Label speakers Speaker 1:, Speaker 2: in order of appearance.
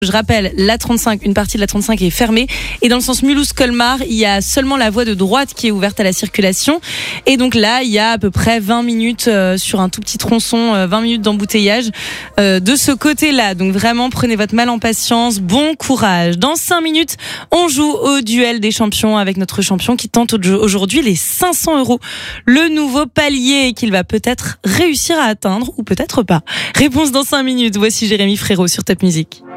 Speaker 1: Je rappelle, la 35, une partie de la 35 est fermée. Et dans le sens Mulhouse-Colmar, il y a seulement la voie de droite qui est ouverte à la circulation. Et donc là, il y a à peu près 20 minutes sur un tout petit tronçon, 20 minutes d'embouteillage de ce côté-là. Donc vraiment, prenez votre mal en patience. Bon courage. Dans 5 minutes, on joue au duel des champions avec notre champion qui tente aujourd'hui les 500 €. Le nouveau palier qu'il va peut-être réussir à atteindre ou peut-être pas. Réponse dans 5 minutes. Voici Jérémy Frérot sur Top Music.